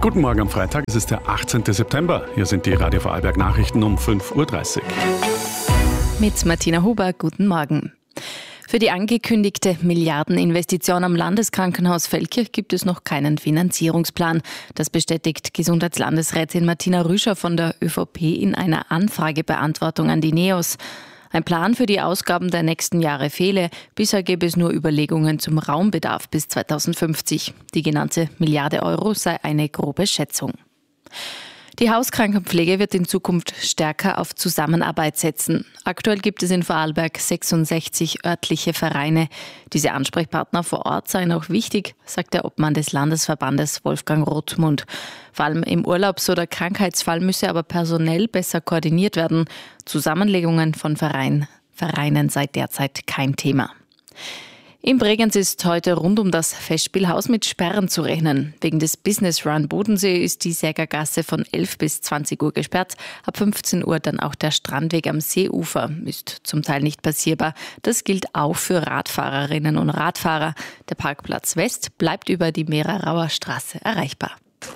Guten Morgen am Freitag, es ist der 18. September. Hier sind die Radio Vorarlberg Nachrichten um 5.30 Uhr. Mit Martina Huber, guten Morgen. Für die angekündigte Milliardeninvestition am Landeskrankenhaus Feldkirch gibt es noch keinen Finanzierungsplan. Das bestätigt Gesundheitslandesrätin Martina Rüscher von der ÖVP in einer Anfragebeantwortung an die NEOS. Ein Plan für die Ausgaben der nächsten Jahre fehle. Bisher gäbe es nur Überlegungen zum Raumbedarf bis 2050. Die genannte Milliarde Euro sei eine grobe Schätzung. Die Hauskrankenpflege wird in Zukunft stärker auf Zusammenarbeit setzen. Aktuell gibt es in Vorarlberg 66 örtliche Vereine. Diese Ansprechpartner vor Ort seien auch wichtig, sagt der Obmann des Landesverbandes Wolfgang Rothmund. Vor allem im Urlaubs- oder Krankheitsfall müsse aber personell besser koordiniert werden. Zusammenlegungen von Vereinen sei derzeit kein Thema. In Bregenz ist heute rund um das Festspielhaus mit Sperren zu rechnen. Wegen des Business Run Bodensee ist die Sägergasse von 11 bis 20 Uhr gesperrt. Ab 15 Uhr dann auch der Strandweg am Seeufer ist zum Teil nicht passierbar. Das gilt auch für Radfahrerinnen und Radfahrer. Der Parkplatz West bleibt über die Mehrerauer Straße erreichbar.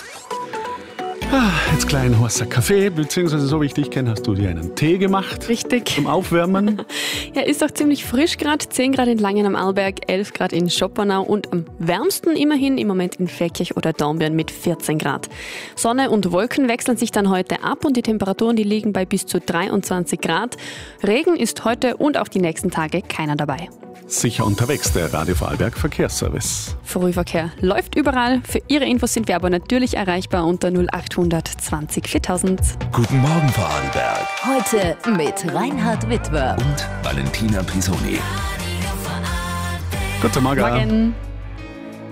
Jetzt klein heißer Kaffee, beziehungsweise so wie ich dich kenne, hast du dir einen Tee gemacht. Richtig. Zum Aufwärmen. Ja, ist auch ziemlich frisch gerade. 10 Grad in Langen am Arlberg, 11 Grad in Schoppernau und am wärmsten immerhin im Moment in Feldkirch oder Dornbirn mit 14 Grad. Sonne und Wolken wechseln sich dann heute ab und die Temperaturen, die liegen bei bis zu 23 Grad. Regen ist heute und auch die nächsten Tage keiner dabei. Sicher unterwegs, der Radio Vorarlberg Verkehrsservice. Frühverkehr läuft überall. Für Ihre Infos sind wir aber natürlich erreichbar unter 0800 20 4000. Guten Morgen Vorarlberg. Heute mit Reinhard Witwer Und Valentina Pisoni. Guten Morgen. Morgen.